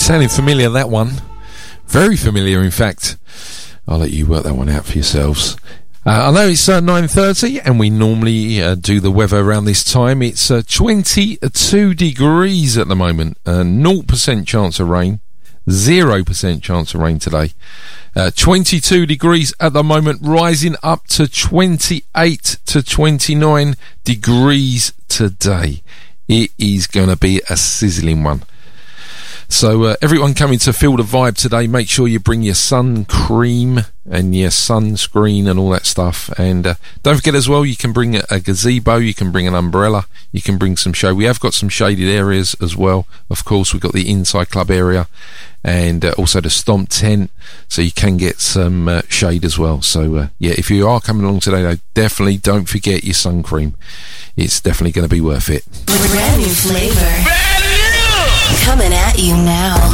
Sounding familiar, that one. Very familiar, in fact. I'll let you work that one out for yourselves. I know it's 9:30 and we normally do the weather around this time. It's 22 degrees at the moment, 0% chance of rain, 0% chance of rain today. 22 degrees at the moment, rising up to 28 to 29 degrees today. It is going to be a sizzling one. So everyone coming to feel the vibe today, make sure you bring your sun cream and your sunscreen and all that stuff. And don't forget as well, you can bring a gazebo, you can bring an umbrella, you can bring some shade. We have got some shaded areas as well. Of course, we've got the inside club area and also the stomp tent, so you can get some shade as well. So yeah, if you are coming along today, though, definitely don't forget your sun cream. It's definitely going to be worth it. Brand new flavor. Coming at you now.